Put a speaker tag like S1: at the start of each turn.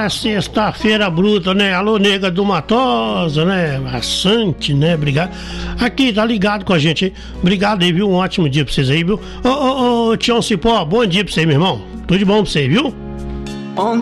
S1: sexta-feira bruta, né? Alô, nega do Matosa, né? Bastante, né? Obrigado. Aqui, tá ligado com a gente, hein? Obrigado aí, viu? Um ótimo dia pra vocês aí, viu? Ô, Tião Cipó, bom dia pra você, meu irmão. Tudo de bom pra você, viu?